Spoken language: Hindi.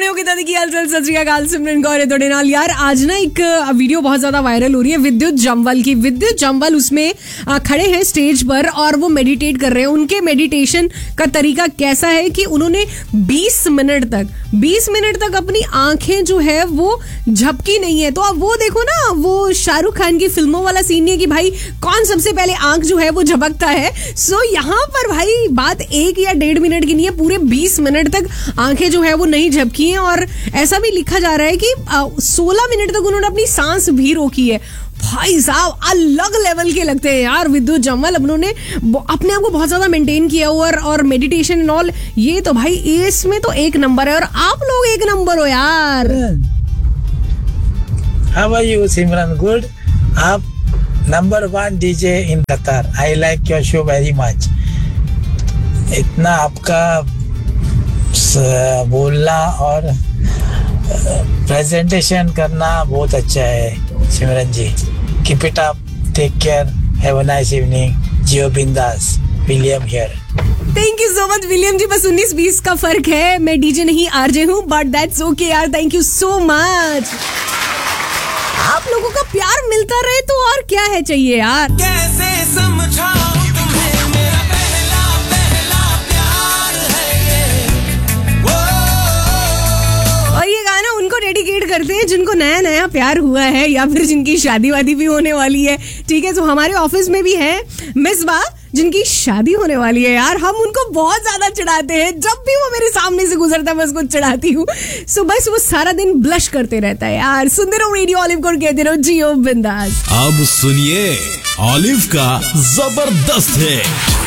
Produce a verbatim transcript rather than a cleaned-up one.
सुने हो कि दादी की हालचाल सत श्री अकाल सिमरन कौर है थोड़े नाल। यार आज ना एक वीडियो बहुत ज्यादा वायरल हो रही है विद्युत जम्वाल की। विद्युत जम्वाल उसमें खड़े हैं स्टेज पर और वो मेडिटेट कर रहे हैं। उनके मेडिटेशन का तरीका कैसा है कि उन्होंने बीस मिनट तक बीस मिनट तक अपनी आंखें जो है वो झपकी नहीं है। तो अब वो देखो ना, वो शाहरुख खान की फिल्मों वाला सीन है कि भाई कौन सबसे पहले आंख जो है वो झपकता है। सो यहाँ पर भाई बात एक या डेढ़ मिनट की नहीं है, पूरे बीस मिनट तक आंखें जो है वो नहीं झपकी हैं। और ऐसा भी लिखा जा रहा है कि सोलह मिनट तक उन्होंने अपनी सांस भी रोकी है। भाई साहब अलग लेवल के लगते हैं यार विद्युत जम्वाल। उन्होंने अपने आप को बहुत ज्यादा मेंटेन किया हुआ और मेडिटेशन एंड ऑल, ये तो भाई इसमें तो एक नंबर है। और आप लोग एक नंबर हो यार। How are you Simran? Good. आप नंबर वन डीजे इन कतार। I like your show very much. इतना आपका बोलना और प्रेजेंटेशन करना बहुत अच्छा है सिमरन जी। Keep it up, take care, have a nice evening. जियो बिंदास, William here. Thank you so much William जी। बस उन्नीस बीस का फर्क है, मैं डीजे नहीं आरजे हूँ, बट दैट्स ओके यार। Thank you so much. आप लोगों का प्यार मिलता रहे तो और क्या है चाहिए यार। कैसे समझाऊं तुम्हें, मेरा पहला पहला प्यार है ये। वो और ये गाना उनको डेडिकेट करते हैं जिनको नया नया प्यार हुआ है या फिर जिनकी शादी वादी भी होने वाली है। ठीक है, तो हमारे ऑफिस में भी है मिसबा जिनकी शादी होने वाली है यार। हम उनको बहुत ज्यादा चिढ़ाते हैं, जब भी वो मेरे सामने से गुजरता है मैं उसको चिढ़ाती हूँ। सो बस वो सारा दिन ब्लश करते रहता है यार। सुनते रहो रेडियो ऑलिव को, कहते रहो जियो बिंदास। अब सुनिए ऑलिव का जबरदस्त है।